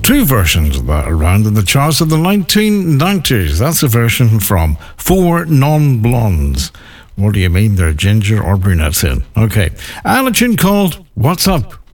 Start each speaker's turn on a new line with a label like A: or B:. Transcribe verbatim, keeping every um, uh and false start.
A: two versions of that around in the charts of the nineteen nineties. That's a version from Four Non-Blondes. What do you mean they're ginger or brunettes in? Okay. And a tune called What's Up